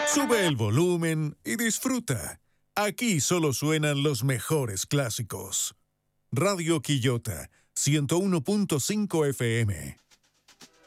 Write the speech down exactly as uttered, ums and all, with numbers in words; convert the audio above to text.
Sube el volumen y disfruta. Aquí solo suenan los mejores clásicos. Radio Quillota, ciento uno punto cinco F M.